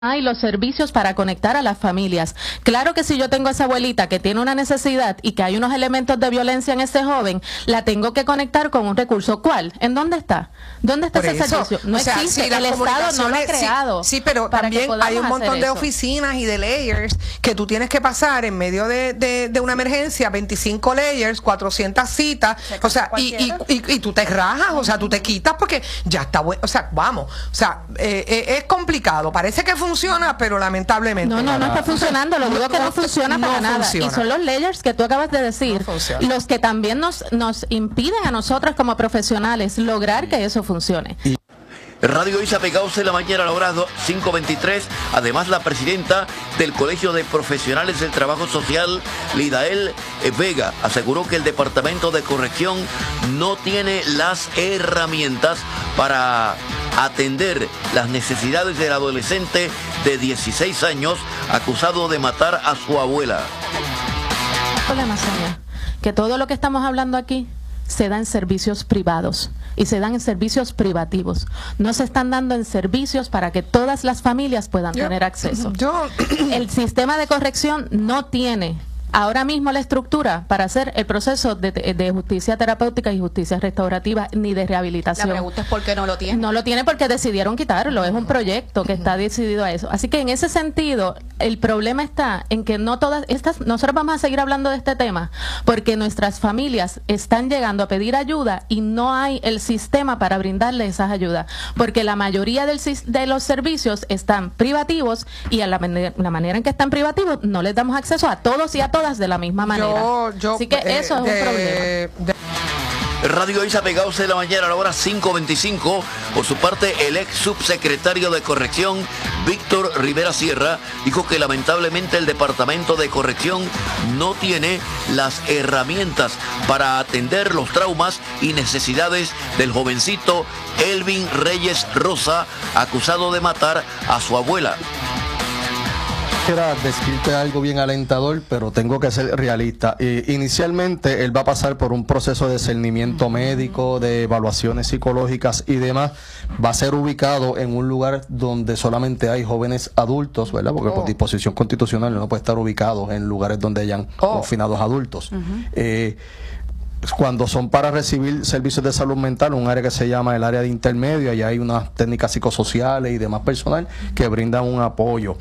hay los servicios para conectar a las familias. Claro que si yo tengo a esa abuelita que tiene una necesidad y que hay unos elementos de violencia en ese joven, la tengo que conectar con un recurso. ¿Cuál? ¿En dónde está? ¿Dónde está ese servicio? No existe. El Estado no lo ha creado. Sí, pero también hay un montón de oficinas y de layers que tú tienes que pasar en medio de una emergencia, 25 layers, 400 citas, o sea, y tú te rajas, o sea, tú te quitas porque ya está bueno, o sea, vamos, o sea, es complicado, parece que funciona, pero lamentablemente no está funcionando. Lo digo que no funciona para nada. Y son los layers que tú acabas de decir los que también nos impiden a nosotros como profesionales lograr que eso funcione. Radio Isa pegados en la mañana a la hora 5:23. Además, la presidenta del Colegio de Profesionales del Trabajo Social, Lidael Vega, aseguró que el Departamento de Corrección no tiene las herramientas para atender las necesidades del adolescente de 16 años acusado de matar a su abuela. Problema, Sonia, que todo lo que estamos hablando aquí se da en servicios privados y se dan en servicios privativos. No se están dando en servicios para que todas las familias puedan tener acceso. El sistema de corrección no tiene ahora mismo la estructura para hacer el proceso de justicia terapéutica y justicia restaurativa ni de rehabilitación. La pregunta es por qué no lo tiene. No lo tiene porque decidieron quitarlo. Es un proyecto que está decidido a eso. Así que en ese sentido, el problema está en que no todas estas, nosotros vamos a seguir hablando de este tema porque nuestras familias están llegando a pedir ayuda y no hay el sistema para brindarle esas ayudas. Porque la mayoría de los servicios están privativos y a la manera en que están privativos no les damos acceso a todos y a todas de la misma manera. Así que eso es un problema. Radio Isa pegados en la mañana a la hora 5:25. Por su parte, el ex subsecretario de Corrección, Víctor Rivera Sierra, dijo que lamentablemente el Departamento de Corrección no tiene las herramientas para atender los traumas y necesidades del jovencito Elvin Reyes Rosa, acusado de matar a su abuela. Quisiera decirte algo bien alentador, pero tengo que ser realista. Inicialmente él va a pasar por un proceso de discernimiento médico, de evaluaciones psicológicas y demás. Va a ser ubicado en un lugar donde solamente hay jóvenes adultos, ¿verdad? Porque por disposición constitucional no puede estar ubicado en lugares donde hayan confinados adultos. Cuando son para recibir servicios de salud mental, un área que se llama el área de intermedio, allá hay unas técnicas psicosociales y demás personal que brindan un apoyo.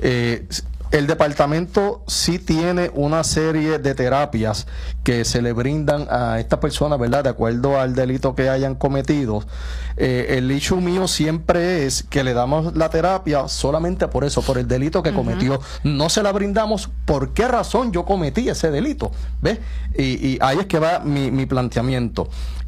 El departamento sí tiene una serie de terapias que se le brindan a estas personas, ¿verdad? De acuerdo al delito que hayan cometido. El issue mío siempre es que le damos la terapia solamente por eso, por el delito que cometió. No se la brindamos por qué razón yo cometí ese delito, ¿ves? Y ahí es que va mi planteamiento.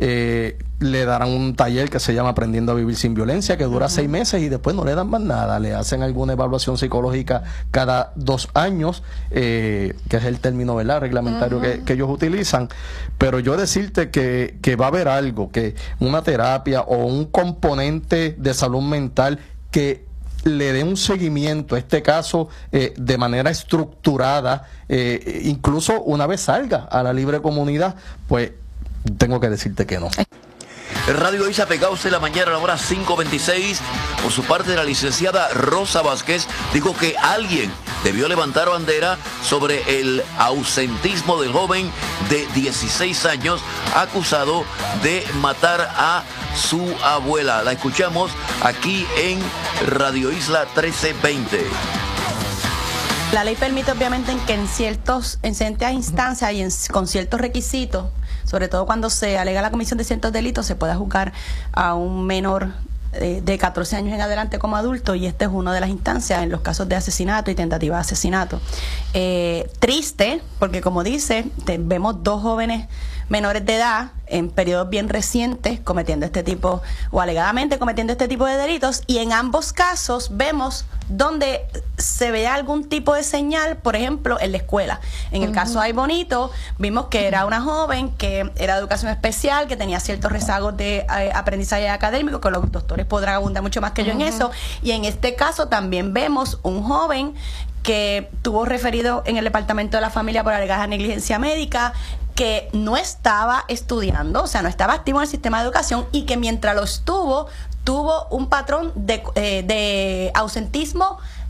Le darán un taller que se llama Aprendiendo a Vivir Sin Violencia, que dura 6 meses y después no le dan más nada. Le hacen alguna evaluación psicológica cada 2 años, que es el término, ¿verdad?, reglamentario que ellos utilizan. Pero yo decirte que va a haber algo, que una terapia o un componente de salud mental que le dé un seguimiento a este caso de manera estructurada, incluso una vez salga a la libre comunidad, pues tengo que decirte que no. Radio Isa pegados en la mañana a la hora 5:26. Por su parte, la licenciada Rosa Vázquez dijo que alguien debió levantar bandera sobre el ausentismo del joven de 16 años acusado de matar a su abuela. La escuchamos aquí en Radio Isla 1320. La ley permite obviamente que en ciertas instancias y con ciertos requisitos, sobre todo cuando se alega la comisión de ciertos delitos, se pueda juzgar a un menor de 14 años en adelante como adulto, y esta es una de las instancias en los casos de asesinato y tentativa de asesinato. Triste, porque como dice, vemos 2 jóvenes menores de edad en periodos bien recientes cometiendo este tipo, o alegadamente cometiendo este tipo de delitos, y en ambos casos vemos donde se ve algún tipo de señal, por ejemplo, en la escuela. En el caso de Ay Bonito, vimos que era una joven que era de educación especial, que tenía ciertos rezagos de aprendizaje académico, que los doctores podrán abundar mucho más que yo en eso, y en este caso también vemos un joven que tuvo referido en el departamento de la familia por alegada negligencia médica, que no estaba estudiando, o sea, no estaba activo en el sistema de educación, y que mientras lo estuvo, tuvo un patrón de ausentismo